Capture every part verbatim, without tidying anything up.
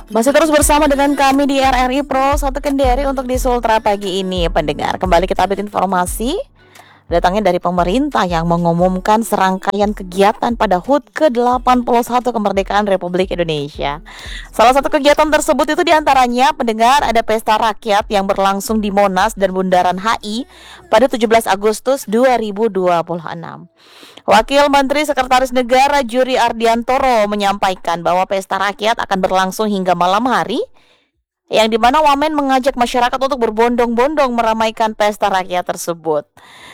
Masih terus bersama dengan kami di R R I Pro satu Kendari untuk di Sultra pagi ini, pendengar. Kembali kita update informasi datangnya dari pemerintah yang mengumumkan serangkaian kegiatan pada H U T ke delapan puluh satu kemerdekaan Republik Indonesia. Salah satu kegiatan tersebut itu diantaranya, pendengar, ada pesta rakyat yang berlangsung di Monas dan Bundaran H I pada tujuh belas Agustus dua ribu dua puluh enam. Wakil Menteri Sekretaris Negara Juri Ardiantoro menyampaikan bahwa pesta rakyat akan berlangsung hingga malam hari, yang dimana Wamen mengajak masyarakat untuk berbondong-bondong meramaikan pesta rakyat tersebut.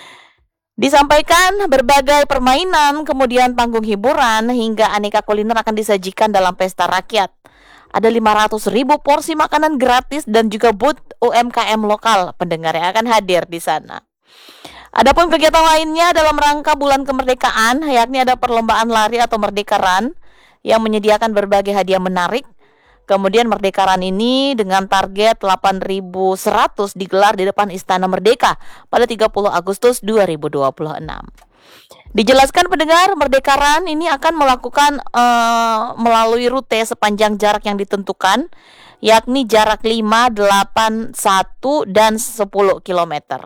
Disampaikan berbagai permainan, kemudian panggung hiburan, hingga aneka kuliner akan disajikan dalam pesta rakyat. Ada lima ratus ribu porsi makanan gratis dan juga booth U M K M lokal, pendengar, yang akan hadir di sana. Adapun kegiatan lainnya dalam rangka bulan kemerdekaan, yakni ada perlombaan lari atau Merdeka Run yang menyediakan berbagai hadiah menarik. Kemudian Merdeka Run ini dengan target delapan ribu seratus digelar di depan Istana Merdeka pada tiga puluh Agustus dua ribu dua puluh enam. Dijelaskan, pendengar, Merdeka Run ini akan melakukan uh, melalui rute sepanjang jarak yang ditentukan, yakni jarak lima, delapan, satu, dan sepuluh kilometer.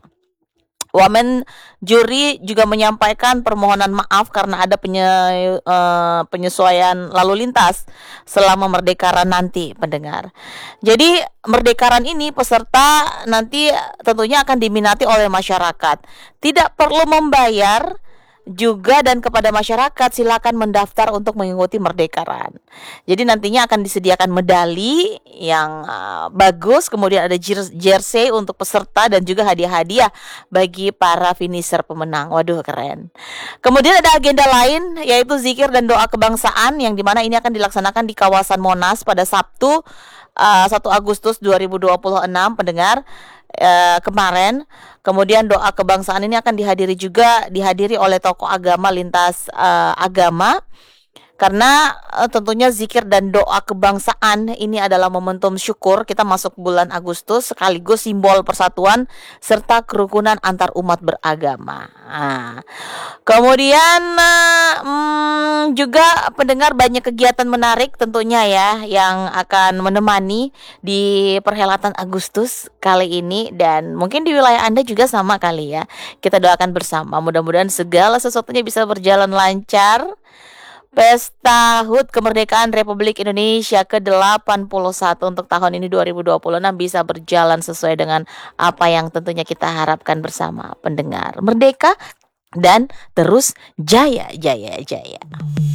Wamen juri juga menyampaikan permohonan maaf karena ada penye, uh, penyesuaian lalu lintas selama Merdeka Run nanti, pendengar. Jadi Merdeka Run ini peserta nanti tentunya akan diminati oleh masyarakat. Tidak perlu membayar juga, dan kepada masyarakat silakan mendaftar untuk mengikuti Merdeka Run. Jadi nantinya akan disediakan medali yang uh, bagus, kemudian ada jersey untuk peserta dan juga hadiah-hadiah bagi para finisher pemenang. Waduh, keren. Kemudian ada agenda lain, yaitu zikir dan doa kebangsaan, yang dimana ini akan dilaksanakan di kawasan Monas pada Sabtu uh, satu Agustus dua ribu dua puluh enam, pendengar. Uh, kemarin. Kemudian doa kebangsaan ini akan dihadiri juga dihadiri oleh tokoh agama lintas uh, agama, karena uh, tentunya zikir dan doa kebangsaan ini adalah momentum syukur kita masuk bulan Agustus, sekaligus simbol persatuan serta kerukunan antar umat beragama. Nah, kemudian uh, hmm, juga, pendengar, banyak kegiatan menarik tentunya ya yang akan menemani di perhelatan Agustus kali ini, dan mungkin di wilayah Anda juga sama kali ya. Kita doakan bersama, mudah-mudahan segala sesuatunya bisa berjalan lancar. Pesta H U T Kemerdekaan Republik Indonesia ke delapan puluh satu untuk tahun ini dua ribu dua puluh enam bisa berjalan sesuai dengan apa yang tentunya kita harapkan bersama, pendengar. Merdeka dan terus jaya, jaya, jaya.